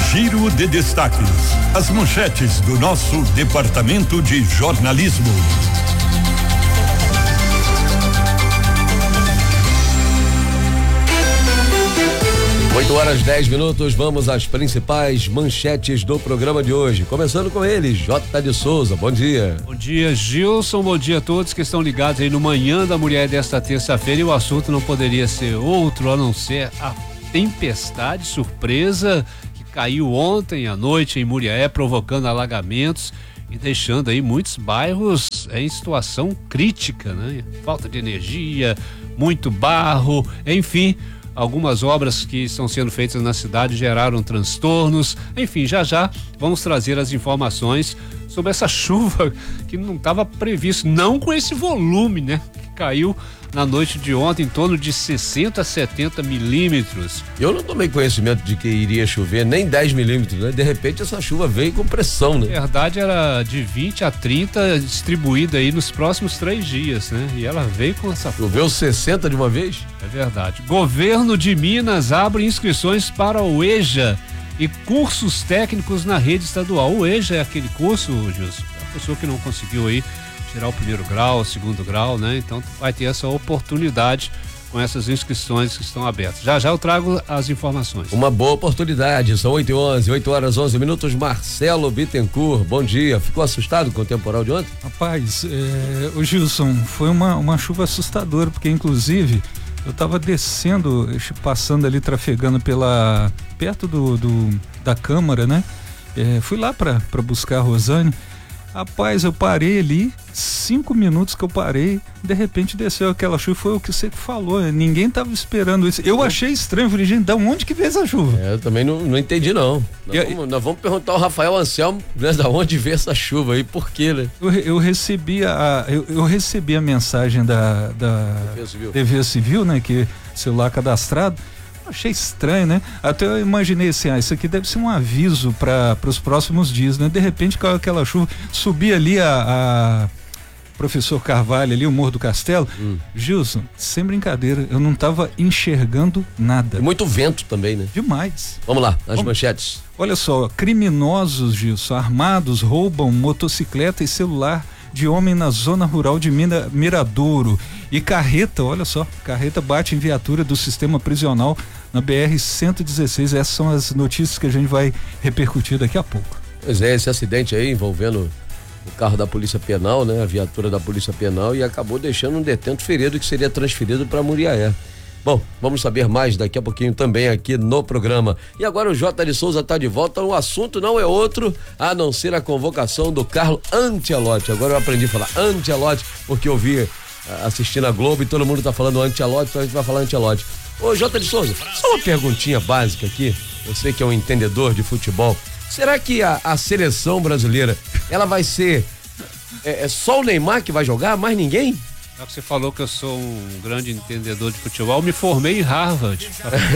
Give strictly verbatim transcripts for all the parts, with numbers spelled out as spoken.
Giro de destaques. As manchetes do nosso departamento de jornalismo. oito horas dez minutos, vamos às principais manchetes do programa de hoje. Começando com ele, J. de Souza, bom dia. Bom dia, Gilson, bom dia a todos que estão ligados aí no Manhã da Mulher desta terça-feira, e o assunto não poderia ser outro a não ser a tempestade surpresa que caiu ontem à noite em Muriaé, provocando alagamentos e deixando aí muitos bairros em situação crítica, né? Falta de energia, muito barro, enfim. Algumas obras que estão sendo feitas na cidade geraram transtornos. Enfim, já já vamos trazer as informações sobre essa chuva que não estava previsto, não com esse volume, né? Que caiu na noite de ontem, em torno de sessenta a setenta milímetros. Eu não tomei conhecimento de que iria chover nem dez milímetros, né? De repente essa chuva veio com pressão, né? Na verdade era de vinte a trinta, distribuída aí nos próximos três dias, né? E ela veio com essa... Choveu sessenta de uma vez? É verdade. Governo de Minas abre inscrições para o EJA e cursos técnicos na rede estadual. O EJA é aquele curso, Gilson, a pessoa que não conseguiu aí tirar o primeiro grau, o segundo grau, né? Então vai ter essa oportunidade com essas inscrições que estão abertas. Já já eu trago as informações. Uma boa oportunidade, são oito e onze, oito horas onze minutos. Marcelo Bittencourt, bom dia. Ficou assustado com o temporal de ontem? Rapaz, é, o Gilson, foi uma, uma chuva assustadora, porque inclusive eu tava descendo, passando ali, trafegando pela, perto do, do da Câmara, né? É, fui lá pra, pra buscar a Rosane. Rapaz, eu parei ali, cinco minutos que eu parei, de repente desceu aquela chuva, foi o que você falou, né? Ninguém tava esperando isso. Eu achei estranho, falei, gente, da onde que veio essa chuva? É, eu também não, não entendi, não. Nós, eu, vamos, nós vamos perguntar ao Rafael Anselmo, né, da onde veio essa chuva aí, por quê, né? Eu, eu recebi a, eu, eu recebi a mensagem da, da T V Civil, né, que celular cadastrado. Achei estranho, né? Até eu imaginei assim, ah, isso aqui deve ser um aviso para os próximos dias, né? De repente caiu aquela chuva, subi ali a, a professor Carvalho ali, o Morro do Castelo. Hum. Gilson, sem brincadeira, eu não estava enxergando nada. E muito vento também, né? Demais. Vamos lá, as Vamos. manchetes. Olha só, criminosos, Gilson, armados, roubam motocicleta e celular de homem na zona rural de Mina, Miradouro. E carreta, olha só, carreta bate em viatura do sistema prisional na B R cento e dezesseis. Essas são as notícias que a gente vai repercutir daqui a pouco. Pois é, esse acidente aí envolvendo o carro da Polícia Penal, né? A viatura da Polícia Penal, e acabou deixando um detento ferido que seria transferido para Muriaé. Bom, vamos saber mais daqui a pouquinho também aqui no programa. E agora o J. de Souza está de volta. O assunto não é outro a não ser a convocação do Carlo Ancelotti. Agora eu aprendi a falar Ancelotti porque eu vi assistindo a Globo e todo mundo tá falando Ancelotti, então a gente vai falar Ancelotti. Ô J. de Souza, só uma perguntinha básica aqui. Eu sei que é um entendedor de futebol. Será que a, a seleção brasileira, ela vai ser é, é só o Neymar que vai jogar, mais ninguém? Já que você falou que eu sou um grande entendedor de futebol, eu me formei em Harvard.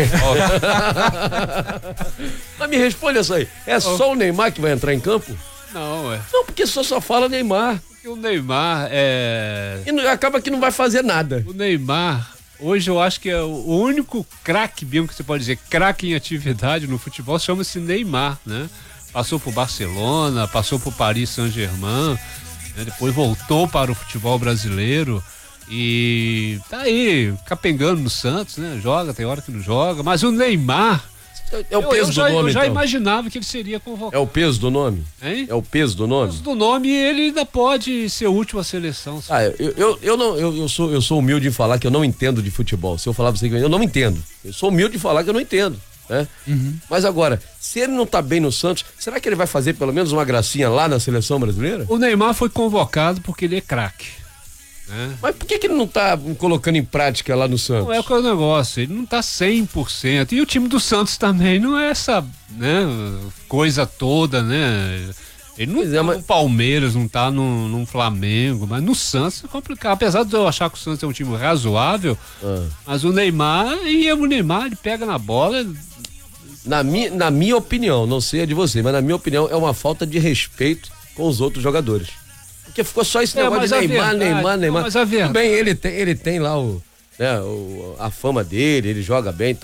Mas me responde isso aí, é só o Neymar que vai entrar em campo? Não, é. Não, porque só só fala Neymar. Porque o Neymar é... E não, acaba que não vai fazer nada. O Neymar, hoje eu acho que é o único craque, mesmo que você pode dizer, craque em atividade no futebol, chama-se Neymar, né? Passou por Barcelona, passou por Paris Saint-Germain, né? Depois voltou para o futebol brasileiro e tá aí, capengando no Santos, né? Joga, tem hora que não joga, mas o Neymar... É o peso eu, eu já, do nome, Eu já então. imaginava que ele seria convocado. É o peso do nome? Hein? É o peso do nome? O peso do nome, ele ainda pode ser útil à seleção. Sabe? Ah, eu, eu, eu, não, eu, eu, sou, eu sou humilde em falar que eu não entendo de futebol. Se eu falar pra você que eu não entendo. Eu sou humilde em falar que eu não entendo. Né? Uhum. Mas agora, se ele não tá bem no Santos, será que ele vai fazer pelo menos uma gracinha lá na seleção brasileira? O Neymar foi convocado porque ele é craque. Né? Mas por que, que ele não tá colocando em prática lá no Santos? Não é o negócio, ele não tá cem por cento. E o time do Santos também não é essa, né, coisa toda, né? Ele não tá é, mas... no Palmeiras, não tá no, no Flamengo, mas no Santos é complicado. Apesar de eu achar que o Santos é um time razoável, ah. mas o Neymar, e o Neymar, ele pega na bola. Na minha, na minha opinião, não sei a de você, mas na minha opinião é uma falta de respeito com os outros jogadores. Porque ficou só esse é, negócio de Neymar, verdade, Neymar, Neymar. Não, mas a Tudo bem, ele tem, ele tem lá o, né, o, a fama dele, ele joga bem e tal, mas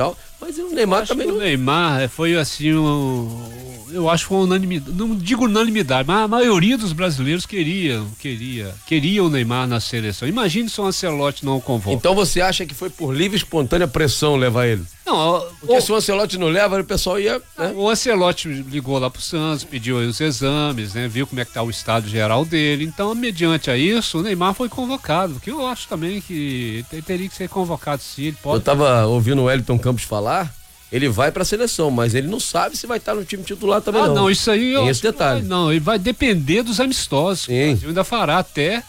Mas o Neymar também não. O Neymar foi assim, um, eu acho que foi unanimidade, não digo unanimidade, mas a maioria dos brasileiros queriam, queria, queria o Neymar na seleção. Imagine se o Ancelotti não o convoca. Então você acha que foi por livre e espontânea pressão levar ele? Não, porque o, se o Ancelotti não leva, o pessoal ia... Né? O Ancelotti ligou lá pro Santos, pediu aí os exames, né? Viu como é que tá o estado geral dele. Então, mediante a isso, o Neymar foi convocado, porque eu acho também que teria que ser convocado sim. Ele pode... Eu tava ouvindo o Wellington Campos falar, ele vai pra seleção, mas ele não sabe se vai estar no time titular também ah, não. não, isso aí... Tem eu, esse detalhe. Não, ele vai depender dos amistosos. Sim. O Brasil ainda fará até